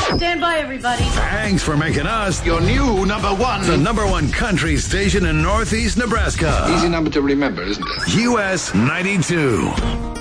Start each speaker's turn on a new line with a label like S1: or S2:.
S1: Stand by, everybody.
S2: Thanks for making us
S3: your new number one.
S2: The number one country station in Northeast Nebraska.
S3: Easy number to remember, isn't it?
S2: US 92.